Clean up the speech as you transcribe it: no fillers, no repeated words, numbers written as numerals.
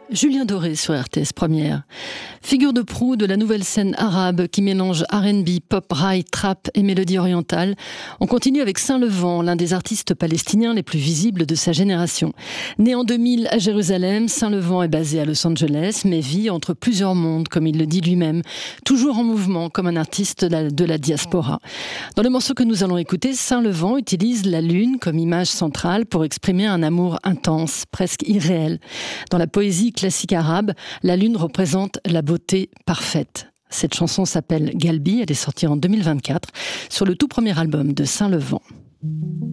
Julien Doré sur RTS Première. Figure de proue de la nouvelle scène arabe qui mélange R&B, pop, raï, trap et mélodie orientale. On continue avec Saint Levant, l'un des artistes palestiniens les plus visibles de sa génération. Né en 2000 à Jérusalem, Saint Levant est basé à Los Angeles, mais vit entre plusieurs mondes, comme il le dit lui-même, toujours en mouvement comme un artiste de la diaspora. Dans le morceau que nous allons écouter, Saint Levant utilise la lune comme image centrale pour exprimer un amour intense, presque irréel. Dans la poésie classique arabe, la lune représente la beauté parfaite. Cette chanson s'appelle Galbi, elle est sortie en 2024 sur le tout premier album de Saint Levant.